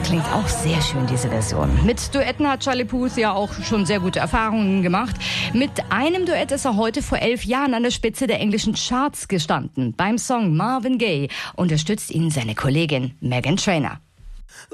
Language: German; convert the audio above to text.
klingt auch sehr schön, diese Version. Mit Duetten hat Charlie Puth ja auch schon sehr gute Erfahrungen gemacht. Mit einem Duett ist er heute vor 11 Jahren an der Spitze der englischen Charts gestanden. Beim Song Marvin Gaye unterstützt ihn seine Kollegin Meghan Trainor.